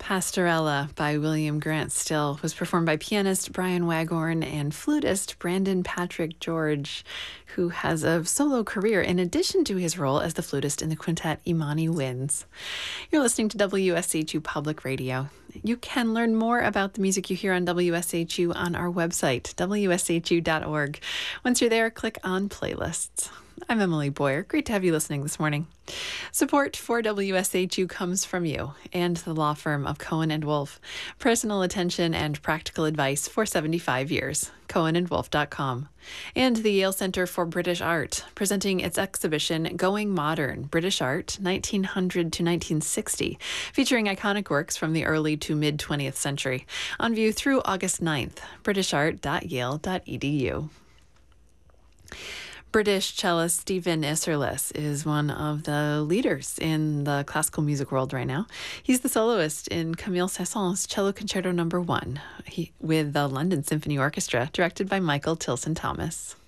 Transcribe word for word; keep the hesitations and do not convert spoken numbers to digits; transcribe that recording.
Pastorella by William Grant Still was performed by pianist Brian Waghorn and flutist Brandon Patrick George, who has a solo career in addition to his role as the flutist in the quintet Imani Winds. You're listening to W S H U Public Radio. You can learn more about the music you hear on W S H U on our website, W S H U dot org. Once you're there, click on Playlists. I'm Emily Boyer. Great to have you listening this morning. Support for W S H U comes from you and the law firm of Cohen and Wolfe. Personal attention and practical advice for seventy-five years. Cohen and Wolfe dot com. And the Yale Center for British Art, presenting its exhibition Going Modern, British Art, nineteen hundred to nineteen sixty, featuring iconic works from the early to mid-twentieth century. On view through August ninth, british art dot yale dot e d u. British cellist Stephen Isserlis is one of the leaders in the classical music world right now. He's the soloist in Camille Saint-Saëns' Cello Concerto Number One he, with the London Symphony Orchestra, directed by Michael Tilson Thomas.